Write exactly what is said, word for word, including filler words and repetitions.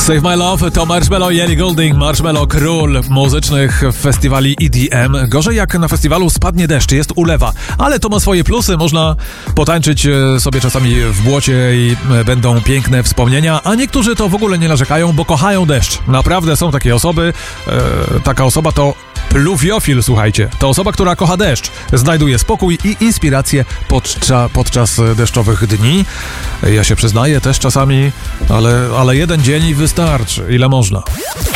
Save My Love to Marshmello i Ellie Goulding. Marshmello, król muzycznych festiwali E D M. Gorzej jak na festiwalu spadnie deszcz, jest ulewa, ale to ma swoje plusy, można potańczyć sobie czasami w błocie i będą piękne wspomnienia, a niektórzy to w ogóle nie narzekają, bo kochają deszcz. Naprawdę są takie osoby, e, taka osoba to pluwiofil, słuchajcie. To osoba, która kocha deszcz, znajduje spokój i inspirację podczas, podczas deszczowych dni. Ja się przyznaję też czasami, ale, ale jeden dzień wystarczy, ile można.